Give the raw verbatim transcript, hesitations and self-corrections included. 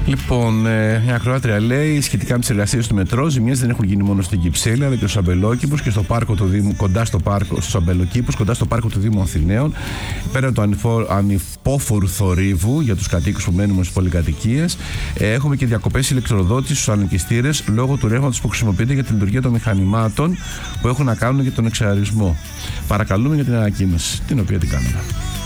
Λοιπόν, ε, μια ακροάτρια λέει σχετικά με τις εργασίες του μετρό, ζημιές δεν έχουν γίνει μόνο στην Κυψέλη, αλλά και στους Αμπελόκηπους και στο πάρκο του Δήμου, κοντά στο πάρκο, στους Αμπελοκήπους, κοντά στο πάρκο του Δήμου Αθηναίων. Πέραν του ανηφο, ανυπόφορου θορύβου για τους κατοίκους που μένουμε στις πολυκατοικίες, ε, έχουμε και διακοπές ηλεκτροδότησης στους ανοικιστήρες λόγω του ρεύματος που χρησιμοποιείται για τη λειτουργία των μηχανημάτων που έχουν να κάνουν για τον εξαερισμό. Παρακαλούμε για την ανακοίνωση, την οποία την κάνουμε.